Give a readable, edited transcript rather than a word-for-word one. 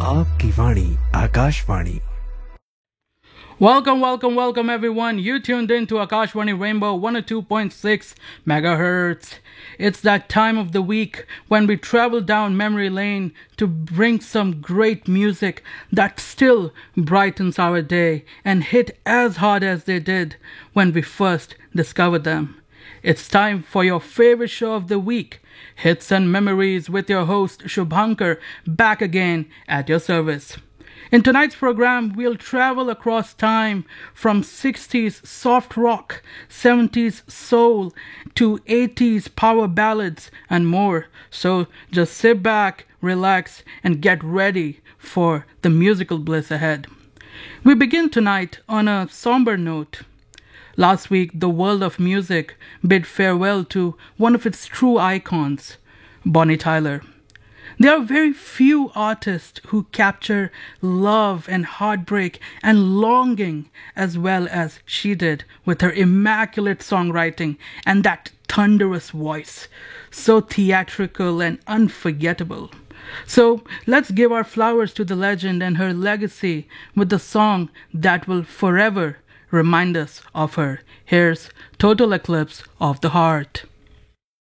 आपकी वाणी Akashvani. Welcome everyone. You tuned in to Akashwani Rainbow 102.6 megahertz. It's that time of the week when we travel down memory lane to bring some great music that still brightens our day and hit as hard as they did when we first discovered them. It's time for your favorite show of the week, Hits and Memories, with your host Shubhankar, back again at your service. In tonight's program, we'll travel across time from 60s soft rock, 70s soul, to 80s power ballads and more. So just sit back, relax, and get ready for the musical bliss ahead. We begin tonight on a somber note. Last week, the world of music bid farewell to one of its true icons, Bonnie Tyler. There are very few artists who capture love and heartbreak and longing as well as she did with her immaculate songwriting and that thunderous voice, so theatrical and unforgettable. So let's give our flowers to the legend and her legacy with the song that will forever remind us of her. Here's Total Eclipse of the Heart.